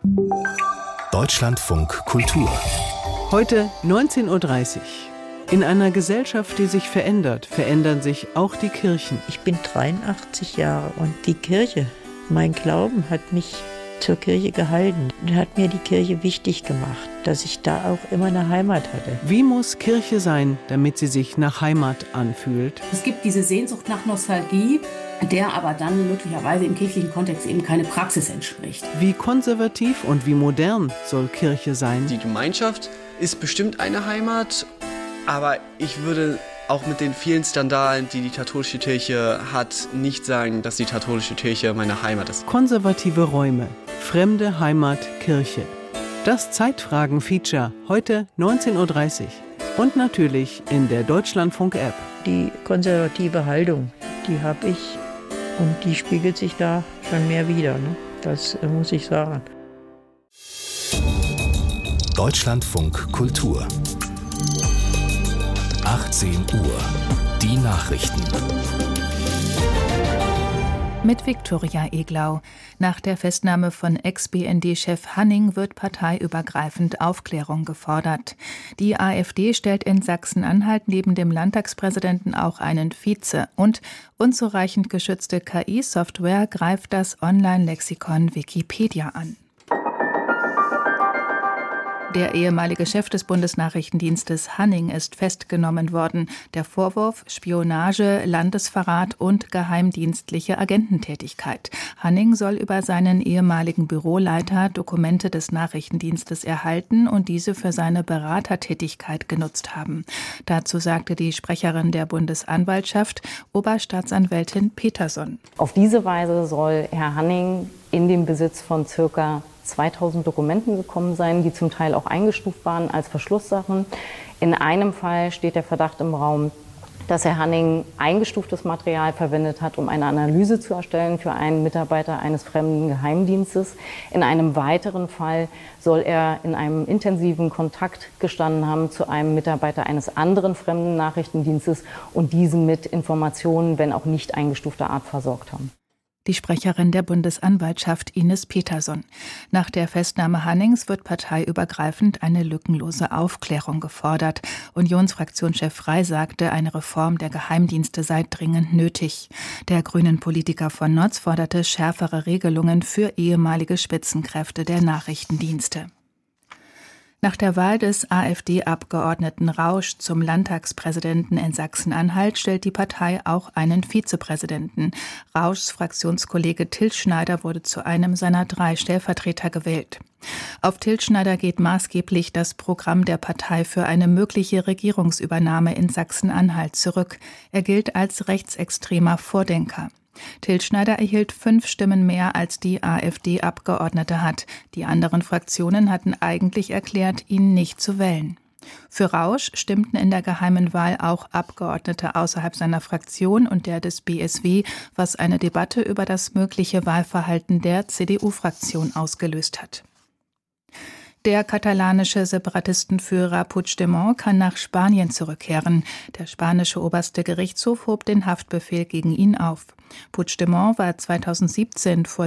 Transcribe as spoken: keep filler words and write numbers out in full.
Deutschlandfunk Kultur. Heute neunzehn Uhr dreißig. In einer Gesellschaft, die sich verändert, verändern sich auch die Kirchen. Ich bin dreiundachtzig Jahre und die Kirche, mein Glauben hat mich zur Kirche gehalten und hat mir die Kirche wichtig gemacht, dass ich da auch immer eine Heimat hatte. Wie muss Kirche sein, damit sie sich nach Heimat anfühlt? Es gibt diese Sehnsucht nach Nostalgie, der aber dann möglicherweise im kirchlichen Kontext eben keine Praxis entspricht. Wie konservativ und wie modern soll Kirche sein? Die Gemeinschaft ist bestimmt eine Heimat, aber ich würde auch mit den vielen Skandalen, die die katholische Kirche hat, nicht sagen, dass die katholische Kirche meine Heimat ist. Konservative Räume, fremde Heimat, Kirche. Das Zeitfragen-Feature heute neunzehn Uhr dreißig. Und natürlich in der Deutschlandfunk-App. Die konservative Haltung, die habe ich und die spiegelt sich da schon mehr wider, ne? Das äh, muss ich sagen. Deutschlandfunk Kultur. achtzehn Uhr. Die Nachrichten. Mit Viktoria Eglau. Nach der Festnahme von Ex-B N D-Chef Hanning wird parteiübergreifend Aufklärung gefordert. Die AfD stellt in Sachsen-Anhalt neben dem Landtagspräsidenten auch einen Vize. Und unzureichend geschützte K I-Software greift das Online-Lexikon Wikipedia an. Der ehemalige Chef des Bundesnachrichtendienstes Hanning ist festgenommen worden. Der Vorwurf Spionage, Landesverrat und geheimdienstliche Agententätigkeit. Hanning soll über seinen ehemaligen Büroleiter Dokumente des Nachrichtendienstes erhalten und diese für seine Beratertätigkeit genutzt haben. Dazu sagte die Sprecherin der Bundesanwaltschaft, Oberstaatsanwältin Peterson. Auf diese Weise soll Herr Hanning in den Besitz von circa zweitausend Dokumenten gekommen sein, die zum Teil auch eingestuft waren als Verschlusssachen. In einem Fall steht der Verdacht im Raum, dass Herr Hanning eingestuftes Material verwendet hat, um eine Analyse zu erstellen für einen Mitarbeiter eines fremden Geheimdienstes. In einem weiteren Fall soll er in einem intensiven Kontakt gestanden haben zu einem Mitarbeiter eines anderen fremden Nachrichtendienstes und diesen mit Informationen, wenn auch nicht eingestufter Art, versorgt haben. Die Sprecherin der Bundesanwaltschaft Ines Peterson. Nach der Festnahme Hannings wird parteiübergreifend eine lückenlose Aufklärung gefordert. Unionsfraktionschef Frey sagte, eine Reform der Geheimdienste sei dringend nötig. Der Grünen-Politiker von Notz forderte schärfere Regelungen für ehemalige Spitzenkräfte der Nachrichtendienste. Nach der Wahl des AfD-Abgeordneten Rausch zum Landtagspräsidenten in Sachsen-Anhalt stellt die Partei auch einen Vizepräsidenten. Rauschs Fraktionskollege Till Schneider wurde zu einem seiner drei Stellvertreter gewählt. Auf Till Schneider geht maßgeblich das Programm der Partei für eine mögliche Regierungsübernahme in Sachsen-Anhalt zurück. Er gilt als rechtsextremer Vordenker. Till Schneider erhielt fünf Stimmen mehr, als die AfD-Abgeordnete hat. Die anderen Fraktionen hatten eigentlich erklärt, ihn nicht zu wählen. Für Rausch stimmten in der geheimen Wahl auch Abgeordnete außerhalb seiner Fraktion und der des B S W, was eine Debatte über das mögliche Wahlverhalten der C D U-Fraktion ausgelöst hat. Der katalanische Separatistenführer Puigdemont kann nach Spanien zurückkehren. Der spanische oberste Gerichtshof hob den Haftbefehl gegen ihn auf. Puigdemont war zweitausendsiebzehn vor